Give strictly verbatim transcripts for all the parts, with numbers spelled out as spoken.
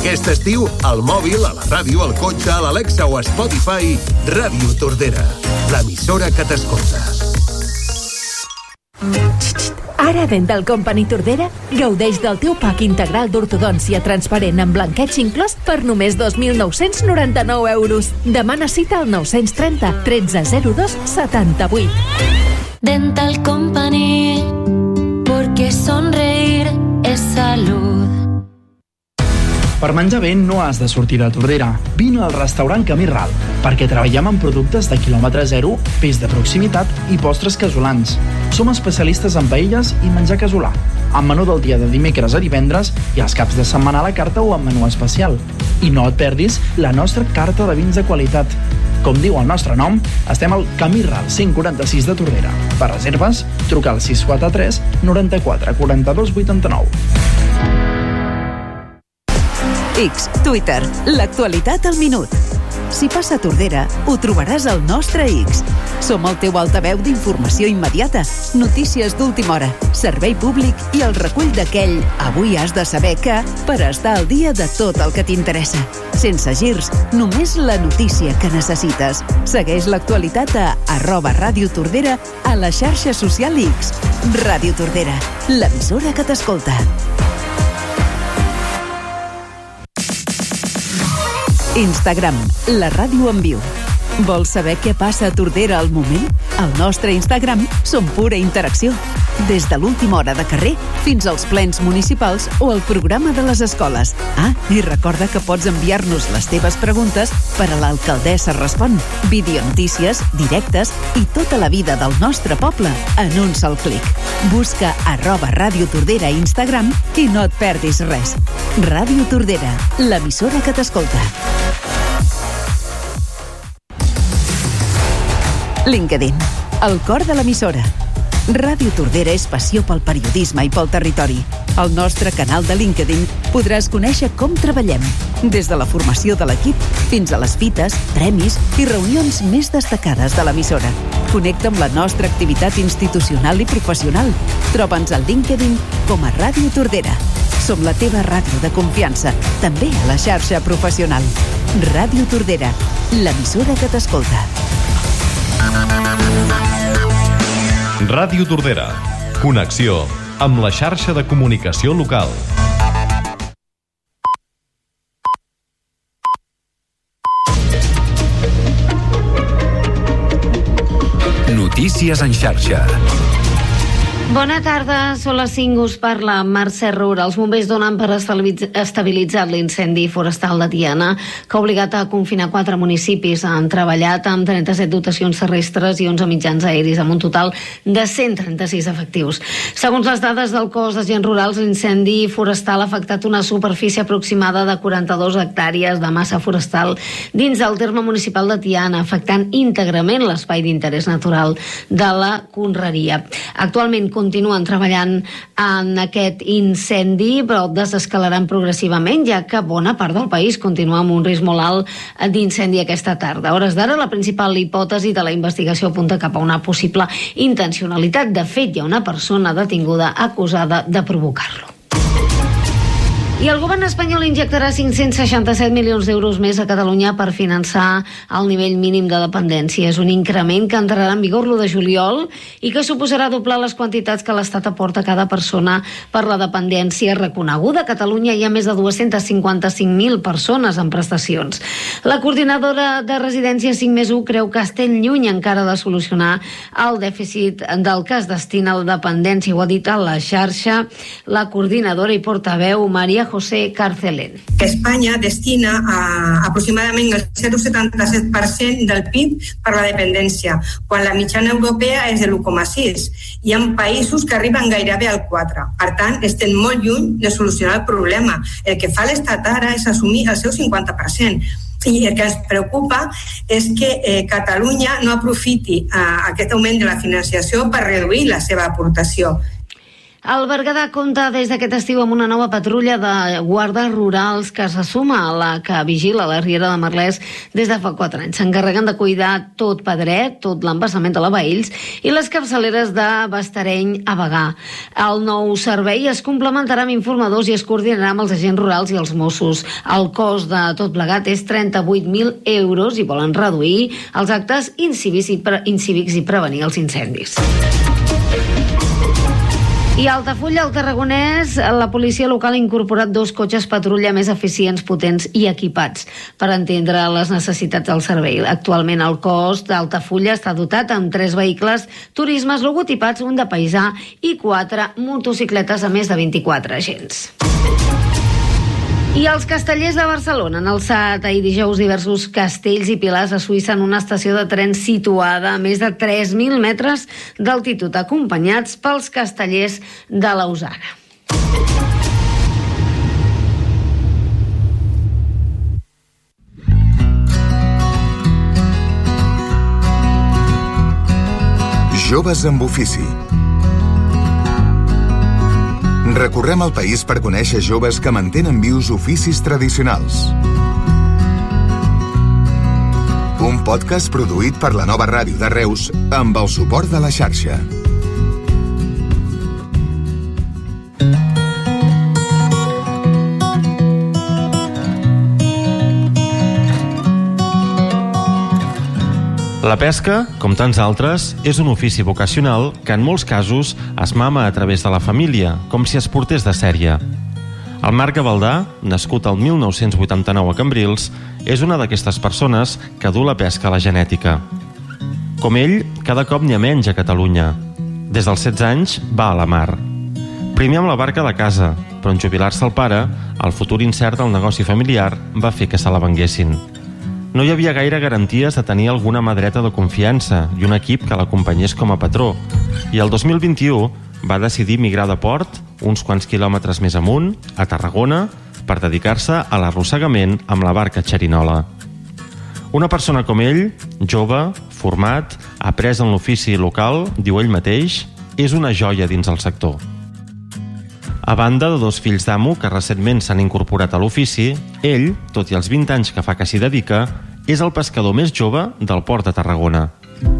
Aquest estiu, al mòbil, a la ràdio, al cotxe, a l'Alexa o a Spotify, Ràdio Tordera, l'emissora que t'escolta. Ara Dental Company Tordera gaudeix del teu pack integral d'ortodòncia transparent amb blanqueig inclòs per només dos mil nou-cents noranta-nou euros. Demana cita al nou trenta, tretze zero dos, setanta-vuit. Dental Company, porque sonreír es salud. Per menjar bé no has de sortir de Tordera. Vine al restaurant Camí Ral, perquè treballem amb productes de quilòmetre zero, peix de proximitat i postres casolans. Som especialistes en paelles i menjar casolà, amb menú del dia de dimecres a divendres i els caps de setmana a la carta o amb menú especial. I no et perdis la nostra carta de vins de qualitat. Com diu el nostre nom, estem al Camí Ral cent quaranta-sis de Tordera. Per reserves, truca al sis quatre tres, noranta-quatre, quaranta-dos, vuitanta-nou. X, Twitter, l'actualitat al minut. Si passa a Tordera, ho trobaràs al nostre X. Som el teu altaveu d'informació immediata, notícies d'última hora, servei públic i el recull d'aquell avui has de saber que per estar al dia de tot el que t'interessa. Sense girs, només la notícia que necessites. Segueix l'actualitat a arroba Ràdio Tordera a la xarxa social X. Ràdio Tordera, l'emissora que t'escolta. Instagram, la ràdio en viu. Vols saber què passa a Tordera al moment? Al nostre Instagram som pura interacció. Des de l'última hora de carrer fins als plens municipals o el programa de les escoles. Ah, i recorda que pots enviar-nos les teves preguntes per a l'Alcaldessa Respon. Videonotícies, directes i tota la vida del nostre poble en un sol clic. Busca arroba Ràdio Tordera a Instagram i no et perdis res. Ràdio Tordera, l'emissora que t'escolta. LinkedIn, el cor de l'emissora. Ràdio Tordera és passió pel periodisme i pel territori. Al nostre canal de LinkedIn podràs conèixer com treballem, des de la formació de l'equip fins a les fites, premis i reunions més destacades de l'emissora. Connecta amb la nostra activitat institucional i professional. Troba'ns al LinkedIn com a Ràdio Tordera. Som la teva ràdio de confiança, també a la xarxa professional. Ràdio Tordera, l'emissora que t'escolta. Ràdio Tordera. Connexió amb la xarxa de comunicació local. Notícies en xarxa. Bona tarda, són les cinc, us parla Mercè Roura. Els bombers donen per estabilitzat l'incendi forestal de Tiana, que ha obligat a confinar quatre municipis. Han treballat amb trenta-set dotacions terrestres i onze mitjans aeris, amb un total de cent trenta-sis efectius. Segons les dades del cos d'agents rurals, l'incendi forestal ha afectat una superfície aproximada de quaranta-dues hectàrees de massa forestal dins del terme municipal de Tiana, afectant íntegrament l'espai d'interès natural de la Conreria. Actualment continuen treballant en aquest incendi, però desescalaran progressivament, ja que bona part del país continua amb un risc molt alt d'incendi aquesta tarda. A hores d'ara, la principal hipòtesi de la investigació apunta cap a una possible intencionalitat. De fet, hi ha una persona detinguda acusada de provocar-lo. I el govern espanyol injectarà cinc-cents seixanta-set milions d'euros més a Catalunya per finançar el nivell mínim de dependència. És un increment que entrarà en vigor l'u de juliol i que suposarà doblar les quantitats que l'Estat aporta a cada persona per la dependència reconeguda. A Catalunya hi ha més de dos-cents cinquanta-cinc mil persones en prestacions. La coordinadora de Residències cinc més u creu que estem lluny encara de solucionar el dèficit del que es destina a la dependència. Ho ha dit a la xarxa la coordinadora i portaveu Maria José Carcelén. Que Espanya destina a, aproximadament el zero coma setanta-set per cent del P I B per la dependència, quan la mitjana europea és de l'u coma sis. Hi ha països que arriben gairebé al quatre. Per tant, estem molt lluny de solucionar el problema. El que fa l'Estat ara és assumir el seu cinquanta per cent. I el que ens preocupa és que eh, Catalunya no aprofiti eh, aquest augment de la financiació per reduir la seva aportació. El Berguedà compta des d'aquest estiu amb una nova patrulla de guardes rurals que se suma a la que vigila la Riera de Merlès des de fa quatre anys. S'encarreguen de cuidar tot Pedret, tot l'embassament de la Baells i les capçaleres de Bastareny a Bagà. El nou servei es complementarà amb informadors i es coordinarà amb els agents rurals i els Mossos. El cost de tot plegat és trenta-vuit mil euros i volen reduir els actes incívics i, pre incívics i prevenir els incendis. I a Altafulla, al Tarragonès, la policia local ha incorporat dos cotxes patrulla més eficients, potents i equipats per entendre les necessitats del servei. Actualment el cos d'Altafulla està dotat amb tres vehicles turismes logotipats, un de paisà i quatre motocicletes a més de vint-i-quatre agents. I els castellers de Barcelona han alçat ahir dijous diversos castells i pilars a Suïssa en una estació de tren situada a més de tres mil metres d'altitud, acompanyats pels castellers de Lausana. Joves amb ofici. Recorrem el país per conèixer joves que mantenen vius oficis tradicionals. Un podcast produït per la Nova Ràdio de Reus amb el suport de la xarxa. La pesca, com tants altres, és un ofici vocacional que en molts casos es mama a través de la família, com si es portés de sèrie. El Marc Gavaldà, nascut el mil nou-cents vuitanta-nou a Cambrils, és una d'aquestes persones que du la pesca a la genètica. Com ell, cada cop n'hi ha menys a Catalunya. Des dels setze anys va a la mar. Primer amb la barca de casa, però en jubilar-se el pare, el futur incert del negoci familiar va fer que se la venguessin. No hi havia gaire garanties de tenir alguna mà dreta de confiança i un equip que l'acompanyés com a patró, i el dos mil vint-i-u va decidir migrar de port uns quants quilòmetres més amunt, a Tarragona, per dedicar-se a l'arrossegament amb la barca xerinola. Una persona com ell, jove, format, après en l'ofici local, diu ell mateix, és una joia dins el sector. A banda de dos fills d'amo que recentment s'han incorporat a l'ofici, ell, tot i els vint anys que fa que s'hi dedica, és el pescador més jove del port de Tarragona.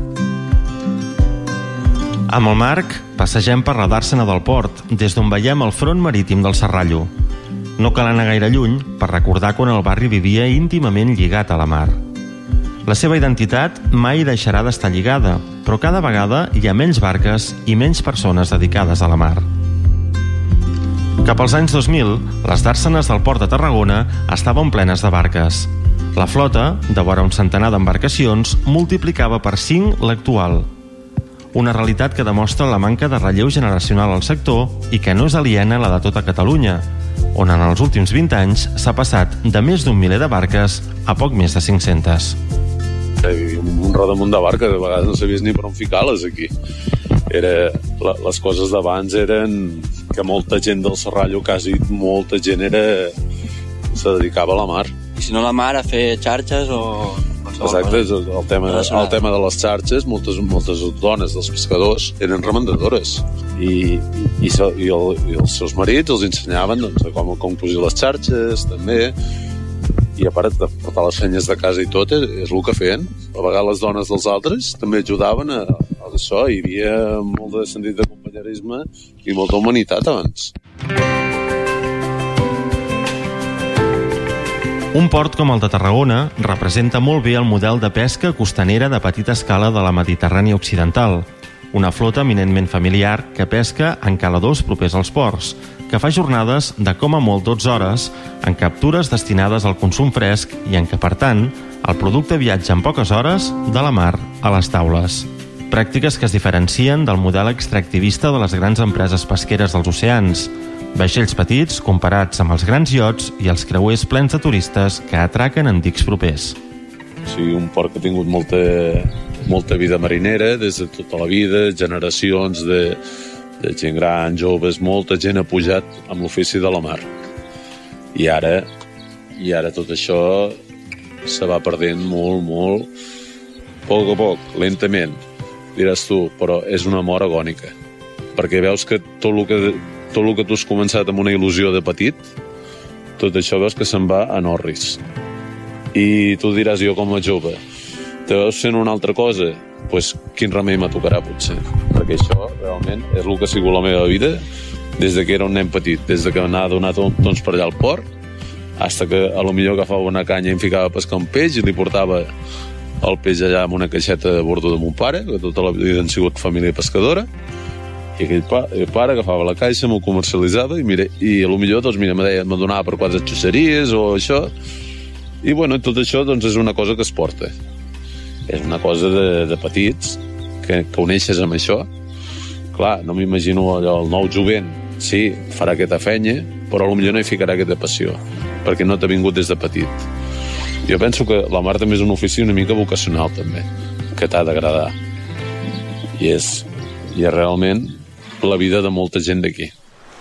Amb el Marc, passegem per la dàrsena del port, des d'on veiem el front marítim del Serrallo. No cal anar gaire lluny per recordar quan el barri vivia íntimament lligat a la mar. La seva identitat mai deixarà d'estar lligada, però cada vegada hi ha menys barques i menys persones dedicades a la mar. Cap als anys dos mil, les dàrsenes del port de Tarragona estaven plenes de barques. La flota, de vora un centenar d'embarcacions, multiplicava per cinc l'actual. Una realitat que demostra la manca de relleu generacional al sector i que no és aliena a la de tota Catalunya, on en els últims vint anys s'ha passat de més d'un miler de barques a poc més de cinc-centes. Hi havia un rodamunt de barques, de vegades no sabies ni per on ficar-les aquí. Era, la, les coses d'abans eren que molta gent del Serrallo, quasi molta gent era, se dedicava a la mar. I si no la mar, a fer xarxes o... Exacte, el tema, el tema de les xarxes, moltes, moltes dones dels pescadors eren remendadores i, i, i, el, i els seus marits els ensenyaven doncs, com, com posar les xarxes també, i a part de portar les feines de casa i tot és, és el que feien. A vegades les dones dels altres també ajudaven a, a això, hi havia molt de sentit de companyerisme i molta humanitat abans. Un port com el de Tarragona representa molt bé el model de pesca costanera de petita escala de la Mediterrània Occidental, una flota eminentment familiar que pesca en caladors propers als ports, que fa jornades de com a molt dotze hores en captures destinades al consum fresc i en què, per tant, el producte viatja en poques hores de la mar a les taules. Pràctiques que es diferencien del model extractivista de les grans empreses pesqueres dels oceans, vaixells petits comparats amb els grans iots i els creuers plens de turistes que atraquen en dics propers. O sigui, un port que ha tingut molta, molta vida marinera des de tota la vida, generacions de, de gent gran, joves, molta gent ha pujat amb l'ofici de la mar. I ara, i ara tot això se va perdent molt, molt, a poc a poc, lentament, diràs tu, però és una mort agònica. perquè veus que tot el que, tot el que tu has començat amb una il·lusió de petit, tot això veus que se'n va a Norris. I tu diràs, jo com a jove, te veus fent una altra cosa? Doncs pues, quin remei me tocarà, potser? Perquè això realment és el que ha sigut la meva vida des de que era un nen petit, des de que anava donat doncs per allà al port, fins que a lo millor agafava una canya i em ficava a pescar un peix i li portava el peix allà amb una caixeta a bordo de mon pare, que tota la vida han sigut família pescadora, i aquell pare, pare agafava la caixa, m'ho comercialitzava i, mira, i a lo millor doncs, mira, me deia, me donava per quatre xutxeries o això, i bueno, tot això doncs, és una cosa que es porta. És una cosa de, de petits que, que uneixes amb això. Clar, no m'imagino allò, el nou jovent, sí, farà aquesta fenya, però potser no hi ficarà aquesta passió, perquè no t'ha vingut des de petit. Jo penso que la mar també és un ofici una mica vocacional, també, que t'ha d'agradar. I és, i és realment la vida de molta gent d'aquí.